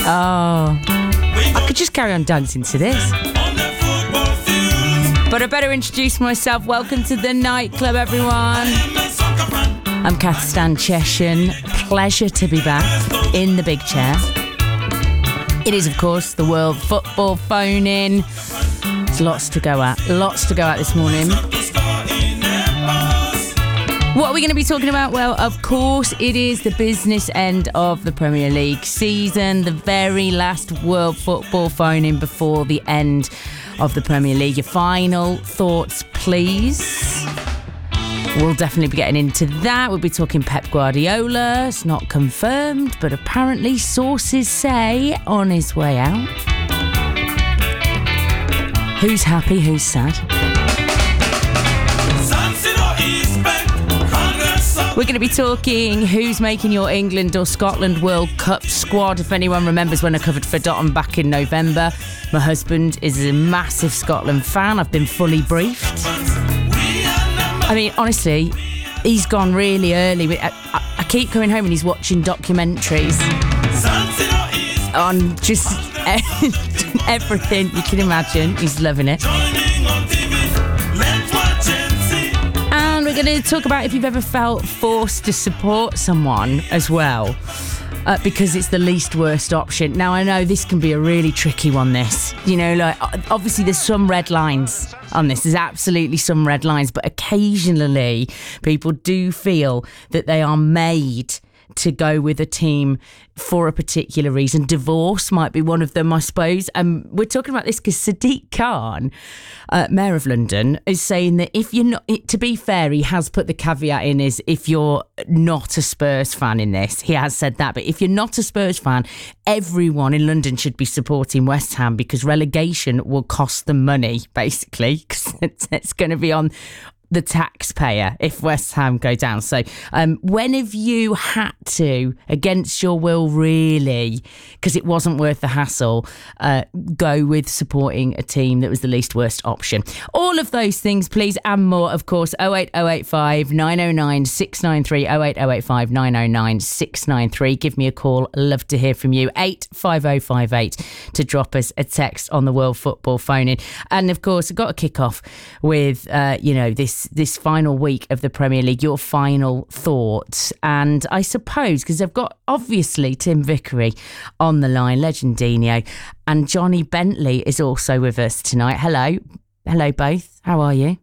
Oh, I could just carry on dancing to this. But I better introduce myself. Welcome to the nightclub, everyone. I'm Kath Stancheshian. Pleasure to be back in the big chair. It is, of course, the World Football Phone-In. There's lots to go at this morning. What are we going to be talking about? Well, of course, it is the business end of the Premier League season, the very last World Football Phone-In before the end of the Premier League. Your final thoughts, please. We'll definitely be getting into that. We'll be talking Pep Guardiola. It's not confirmed, but apparently sources say on his way out. Who's happy, who's sad? We're going to be talking who's making your England or Scotland World Cup squad. If anyone remembers when I covered for Dotton back in November, my husband is a massive Scotland fan. I've been fully briefed. I mean, honestly, he's gone really early. I keep coming home and he's watching documentaries on just everything you can imagine. He's loving it. And we're going to talk about if you've ever felt forced to support someone as well, because it's the least worst option. Now, I know this can be a really tricky one, this. You know, like, obviously there's some red lines on this. There's absolutely some red lines, but occasionally people do feel that they are made to go with a team for a particular reason. Divorce might be one of them, I suppose. We're talking about this because Sadiq Khan, Mayor of London, is saying that if you're not, to be fair, he has put the caveat in is if you're not a Spurs fan in this, he has said that. But if you're not a Spurs fan, everyone in London should be supporting West Ham because relegation will cost them money, basically, because it's going to be on the taxpayer if West Ham go down. So when have you had to, against your will really, because it wasn't worth the hassle, go with supporting a team that was the least worst option? All of those things, please, and more, of course. 08085 909 693, 08085 909 693. Give me a call. Love to hear from you. 85058 to drop us a text on the World Football Phone-In. And of course, I've got to kick off with this final week of the Premier League, your final thoughts. And I suppose, because I've got, obviously, Tim Vickery on the line, Legendino, and Johnny Bentley is also with us tonight. Hello. Hello, both. How are you?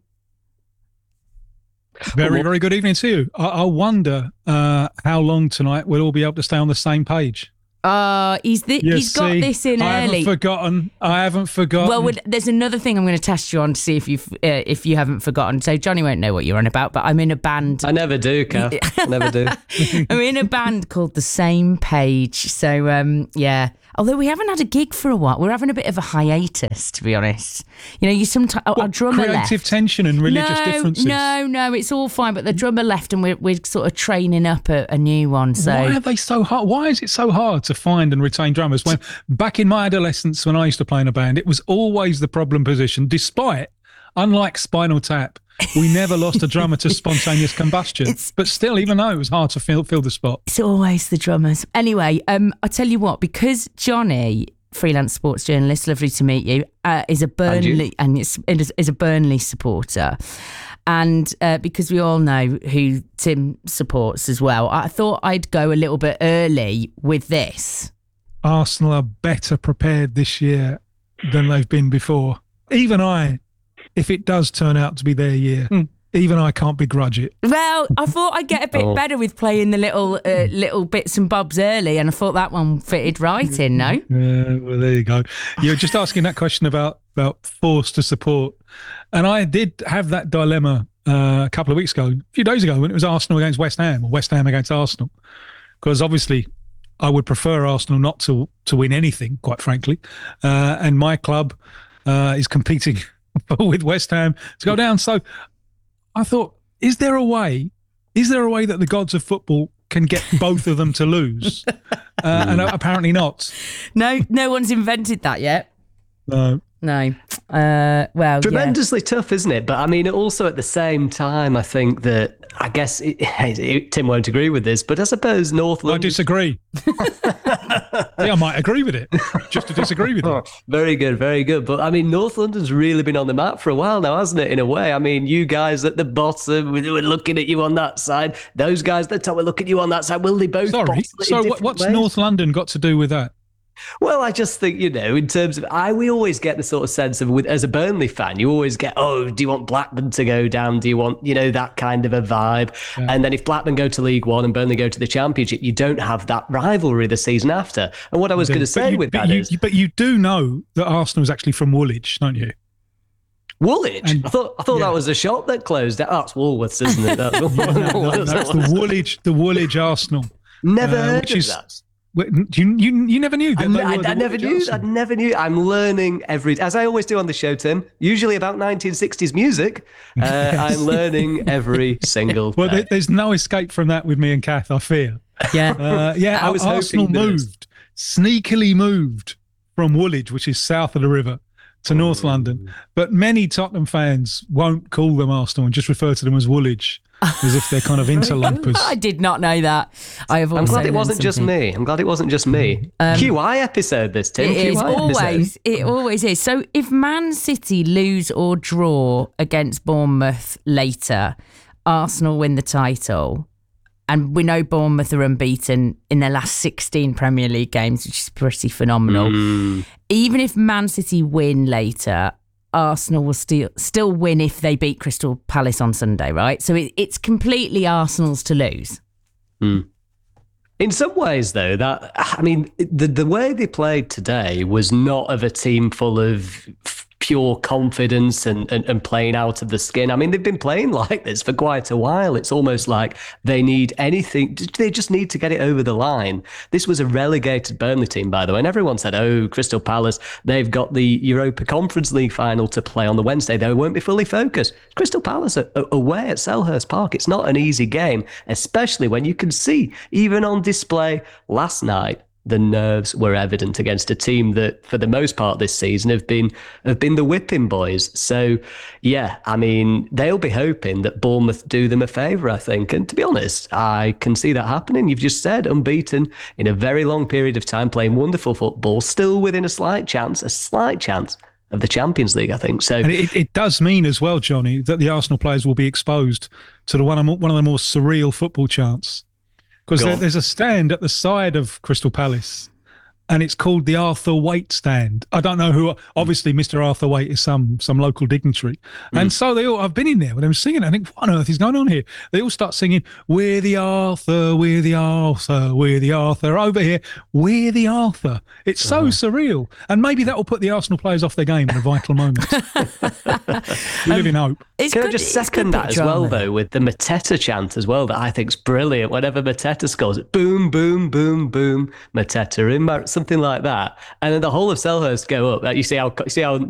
Very, very good evening to you. I wonder how long tonight we'll all be able to stay on the same page. He's got this in early. I haven't forgotten. Well, there's another thing I'm going to test you on to see if you haven't forgotten. So Johnny won't know what you're on about, but I'm in a band. I never do, Kath. I never do. I'm in a band called The Same Page. So, yeah. Although we haven't had a gig for a while. We're having a bit of a hiatus, to be honest. You know, you sometimes... our drummer left. Creative tension and religious differences. No, it's all fine. But the drummer left and we're sort of training up a new one. So why are they so hard? Why is it so hard to find and retain drummers? When back in my adolescence, when I used to play in a band, it was always the problem position, despite, unlike Spinal Tap, we never lost a drummer to spontaneous combustion. But still, even though it was hard to fill the spot. It's always the drummers. Anyway, I'll tell you what, because Johnny, freelance sports journalist, lovely to meet you, is a Burnley is a Burnley supporter. And because we all know who Tim supports as well, I thought I'd go a little bit early with this. Arsenal are better prepared this year than they've been before. Even I, if it does turn out to be their year, even I can't begrudge it. Well, I thought I'd get a bit better with playing the little bits and bobs early, and I thought that one fitted right in, no? Yeah, well, there you go. You're just asking that question about forced to support. And I did have that dilemma a couple of weeks ago, a few days ago, when it was Arsenal against West Ham, or West Ham against Arsenal. Because obviously I would prefer Arsenal not to win anything, quite frankly. And my club is competing with West Ham to go down. So I thought, is there a way that the gods of football can get both of them to lose? And apparently not. No one's invented that yet. No. No. Well, Tremendously tough, isn't it? But I mean, also at the same time, I think that, Tim won't agree with this, but I suppose North I London... disagree. Yeah, I might agree with it, just to disagree with it. Very good, very good. But I mean, North London's really been on the map for a while now, hasn't it, in a way? I mean, you guys at the bottom, we're looking at you on that side. Those guys at the top, we're looking at you on that side. Will they both... Sorry, so what's ways? North London got to do with that? Well, I just think, in terms of, we always get the sort of sense of, as a Burnley fan, you always get, do you want Blackburn to go down? Do you want, that kind of a vibe? Yeah. And then if Blackburn go to League One and Burnley go to the Championship, you don't have that rivalry the season after. And what I was going to say with that is... But you do know that Arsenal's actually from Woolwich, don't you? Woolwich? I thought that was a shop that closed down. Oh, it's Woolworths, isn't it? That's the Woolwich Arsenal. Never heard of that. You never knew that? I never knew. I'm learning as I always do on the show, Tim, usually about 1960s music. I'm learning every single day. Well, there's no escape from that with me and Kath, I fear. Yeah. I was Arsenal sneakily moved from Woolwich, which is south of the river, to North London. But many Tottenham fans won't call them Arsenal and just refer to them as Woolwich. As if they're kind of interlopers. I did not know that. I'm glad it wasn't just me. QI episode this, Tim. It always is. So if Man City lose or draw against Bournemouth later, Arsenal win the title, and we know Bournemouth are unbeaten in their last 16 Premier League games, which is pretty phenomenal. Even if Man City win later, Arsenal will still win if they beat Crystal Palace on Sunday, right? So it's completely Arsenal's to lose. In some ways, though, the way they played today was not of a team full of pure confidence and playing out of the skin. I mean, they've been playing like this for quite a while. It's almost like they need anything. They just need to get it over the line. This was a relegated Burnley team, by the way, and everyone said, Crystal Palace, they've got the Europa Conference League final to play on the Wednesday. They won't be fully focused. Crystal Palace are away at Selhurst Park. It's not an easy game, especially when you can see, even on display last night, the nerves were evident against a team that, for the most part this season, have been the whipping boys. So, yeah, I mean, they'll be hoping that Bournemouth do them a favour, I think. And to be honest, I can see that happening. You've just said unbeaten in a very long period of time, playing wonderful football, still within a slight chance of the Champions League, I think. So, and it does mean as well, Johnny, that the Arsenal players will be exposed to one of the more surreal football chants. Because there's a stand at the side of Crystal Palace, and it's called the Arthur Waite stand. I don't know who. Obviously, Mr. Arthur Waite is some local dignitary, and so I've been in there when they were singing. I think, what on earth is going on here? They all start singing, "We're the Arthur, we're the Arthur, we're the Arthur." Over here, we're the Arthur. It's so surreal, and maybe that will put the Arsenal players off their game in a vital moment. We live in hope. Can I just second that as well, though, with the Mateta chant as well, that I think's brilliant. Whenever Mateta scores, boom, boom, boom, boom, Mateta in, something like that, and then the whole of Selhurst go up. You see how